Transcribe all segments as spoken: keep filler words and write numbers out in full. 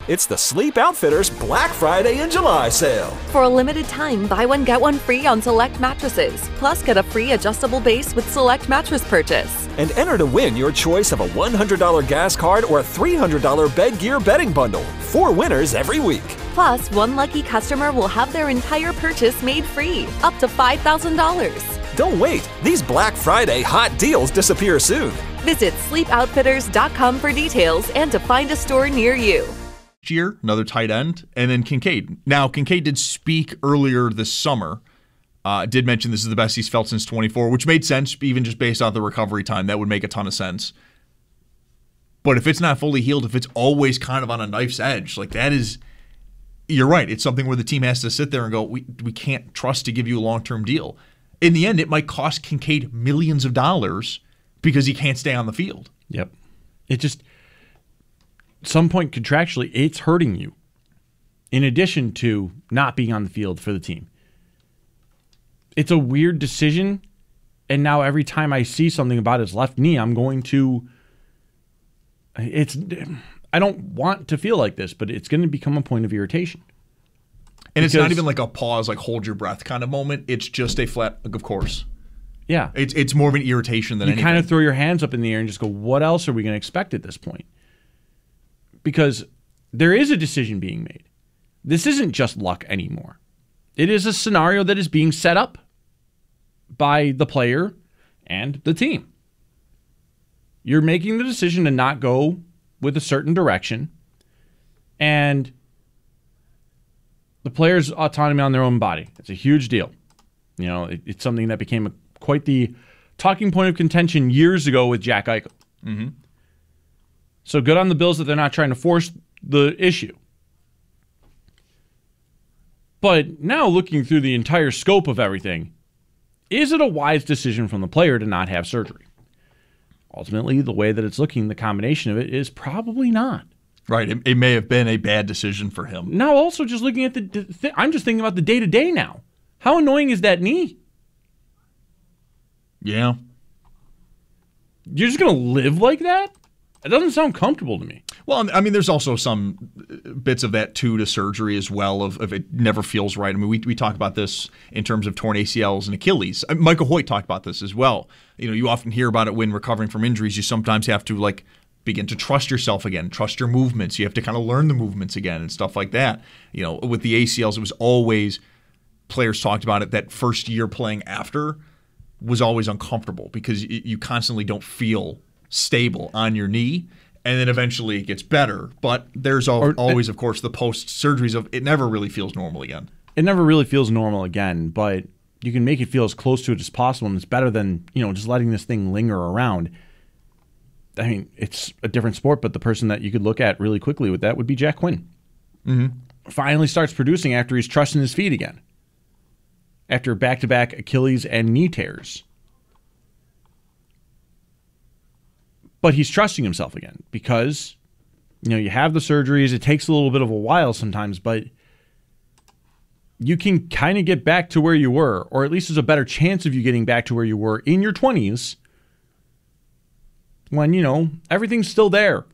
It's the Sleep Outfitters Black Friday and July sale. For a limited time, buy one, get one free on select mattresses. Plus, get a free adjustable base with select mattress purchase. And enter to win your choice of a one hundred dollars gas card or a three hundred dollars bed gear bedding bundle. Four winners every week. Plus, one lucky customer will have their entire purchase made free, up to five thousand dollars. Don't wait. These Black Friday hot deals disappear soon. Visit sleep outfitters dot com for details and to find a store near you. Year, another tight end, and then Kincaid. Now, Kincaid did speak earlier this summer, uh, did mention this is the best he's felt since twenty-four, which made sense, even just based off the recovery time. That would make a ton of sense. But if it's not fully healed, if it's always kind of on a knife's edge, like that is, you're right. It's something where the team has to sit there and go, we, we can't trust to give you a long-term deal. In the end, it might cost Kincaid millions of dollars because he can't stay on the field. Yep. It just... some point contractually, it's hurting you in addition to not being on the field for the team. It's a weird decision, and now every time I see something about his left knee, I'm going to it's I don't want to feel like this, but it's going to become a point of irritation. And because, it's not even like a pause, like hold your breath kind of moment. It's just a flat, like, of course. Yeah. It's it's more of an irritation than you anything. You kind of throw your hands up in the air and just go, what else are we going to expect at this point? Because there is a decision being made. This isn't just luck anymore. It is a scenario that is being set up by the player and the team. You're making the decision to not go with a certain direction, and the player's autonomy on their own body. It's a huge deal. You know, it, it's something that became a, quite the talking point of contention years ago with Jack Eichel. Mm-hmm. So good on the Bills that they're not trying to force the issue. But now looking through the entire scope of everything, is it a wise decision from the player to not have surgery? Ultimately, the way that it's looking, the combination of it is probably not. Right. It, it may have been a bad decision for him. Now also just looking at the, th- I'm just thinking about the day-to-day now. How annoying is that knee? Yeah. You're just going to live like that? It doesn't sound comfortable to me. Well, I mean, there's also some bits of that, too, to surgery as well, of, of it never feels right. I mean, we we talk about this in terms of torn A C Ls and Achilles. Michael Hoyt talked about this as well. You know, you often hear about it when recovering from injuries. You sometimes have to, like, begin to trust yourself again, trust your movements. You have to kind of learn the movements again and stuff like that. You know, with the A C Ls, it was always, players talked about it, that first year playing after was always uncomfortable because you constantly don't feel stable on your knee, and then eventually it gets better. But there's al- or, always, of course, the post-surgeries of it never really feels normal again. It never really feels normal again, but you can make it feel as close to it as possible, and it's better than, you know, just letting this thing linger around. I mean, it's a different sport, but the person that you could look at really quickly with that would be Jack Quinn. Mm-hmm. Finally starts producing after he's trusting his feet again. After back-to-back Achilles and knee tears. But he's trusting himself again because, you know, you have the surgeries. It takes a little bit of a while sometimes, but you can kind of get back to where you were, or at least there's a better chance of you getting back to where you were in your twenties when, you know, everything's still there.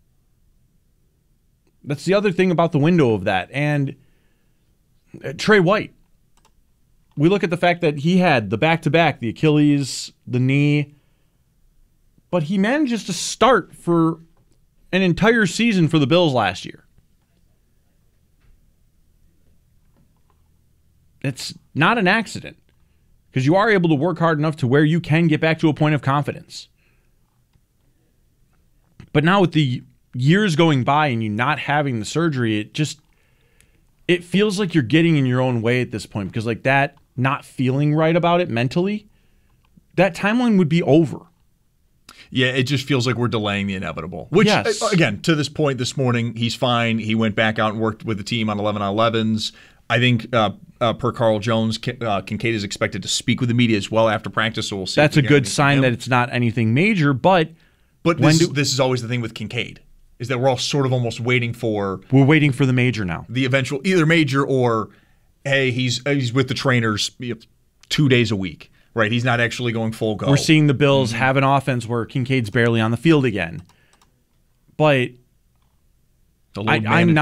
That's the other thing about the window of that. And uh, Trey White, we look at the fact that he had the back-to-back, the Achilles, the knee, but he manages to start for an entire season for the Bills last year. It's not an accident because you are able to work hard enough to where you can get back to a point of confidence. But now with the years going by and you not having the surgery, it just, it feels like you're getting in your own way at this point because like that not feeling right about it mentally, that timeline would be over. Yeah, it just feels like we're delaying the inevitable. Which, yes. again, to this point this morning, he's fine. He went back out and worked with the team on eleven on elevens. I think, uh, uh, per Carl Jones, uh, Kincaid is expected to speak with the media as well after practice, so we'll see. That's a good sign that it's not anything major, but... But this, do, this is always the thing with Kincaid, is that we're all sort of almost waiting for... We're waiting for the major now. The eventual, either major or, hey, he's he's with the trainers two days a week. Right, he's not actually going full go. We're seeing the Bills mm-hmm. have an offense where Kincaid's barely on the field again. But I, I'm not